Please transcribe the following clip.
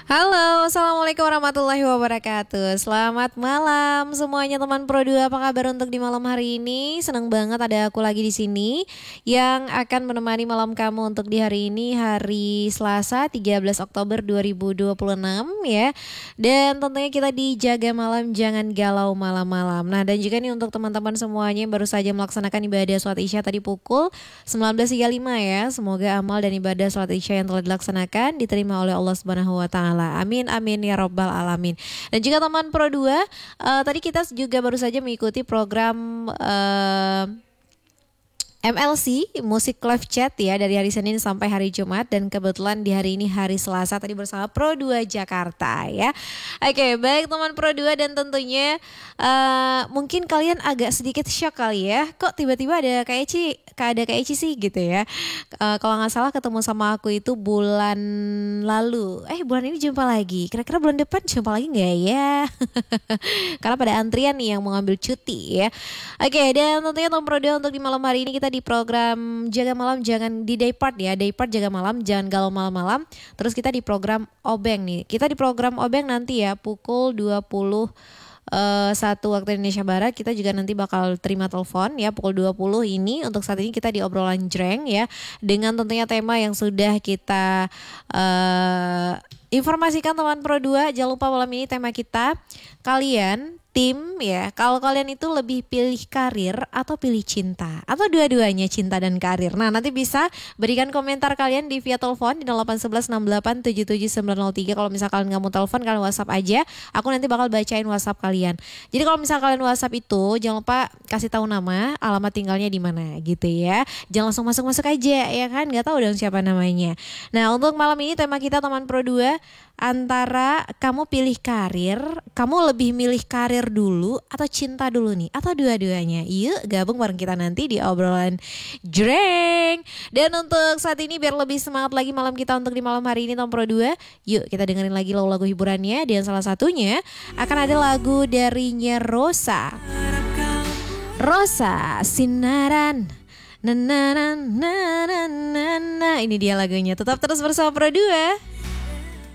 Halo, Assalamualaikum warahmatullahi wabarakatuh. Selamat malam semuanya teman Pro 2. Apa kabar untuk di malam hari ini? Senang banget ada aku lagi di sini yang akan menemani malam kamu untuk di hari ini, hari Selasa 13 Oktober 2026 ya. Dan tentunya kita dijaga malam, jangan galau malam-malam. Nah, dan juga nih untuk teman-teman semuanya yang baru saja melaksanakan ibadah sholat Isya tadi pukul 19.35 ya. Semoga amal dan ibadah sholat Isya yang telah dilaksanakan diterima oleh Allah Subhanahu wa taala. Amin amin ya robbal alamin. Dan juga teman Pro 2, tadi kita juga baru saja mengikuti program MLC Musik Live Chat ya, dari hari Senin sampai hari Jumat, dan kebetulan di hari ini hari Selasa tadi bersama Pro 2 Jakarta ya. Oke, baik teman Pro 2, dan tentunya mungkin kalian agak sedikit shock kali ya, kok tiba-tiba ada Kak Eci sih gitu ya. Kalau nggak salah ketemu sama aku itu bulan lalu. Bulan ini jumpa lagi. Kira-kira bulan depan jumpa lagi nggak ya? Karena pada antrian nih yang mau ngambil cuti ya. Oke, dan tentunya teman Pro 2 untuk di malam hari ini kita di program Jaga Malam Jangan di Daypart ya. Daypart Jaga Malam Jangan Galau Malam-malam. Terus kita di program Obeng nih. Kita di program Obeng nanti ya pukul 20 satu waktu Indonesia Barat. Kita juga nanti bakal terima telepon ya pukul 20 ini. Untuk saat ini kita di obrolan jreng ya, dengan tentunya tema yang sudah kita informasikan teman Pro 2. Jangan lupa malam ini tema kita, kalian tim ya, kalau kalian itu lebih pilih karir atau pilih cinta, atau dua-duanya, cinta dan karir. Nah, nanti bisa berikan komentar kalian di via telepon di 081168779903. Kalau misal kalian nggak mau telepon, kalian WhatsApp aja. Aku nanti bakal bacain WhatsApp kalian. Jadi kalau misal kalian WhatsApp itu jangan lupa kasih tahu nama, alamat tinggalnya di mana gitu ya. Jangan langsung masuk-masuk aja ya kan, nggak tahu dong siapa namanya. Nah, untuk malam ini tema kita teman Pro 2, antara kamu pilih karir, kamu lebih milih karir dulu atau cinta dulu nih, atau dua-duanya. Yuk gabung bareng kita nanti di obrolan jreng. Dan untuk saat ini biar lebih semangat lagi malam kita untuk di malam hari ini teman Pro 2, yuk kita dengerin lagi lagu-lagu hiburannya. Dan salah satunya akan ada lagu darinya Rosa Sinaran. Nah, ini dia lagunya. Tetap terus bersama Pro 2.